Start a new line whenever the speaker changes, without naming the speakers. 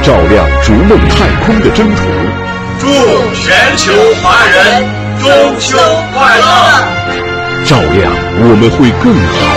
照亮逐梦太空的征途。
祝全球华人中秋快乐！
照亮我们会更好。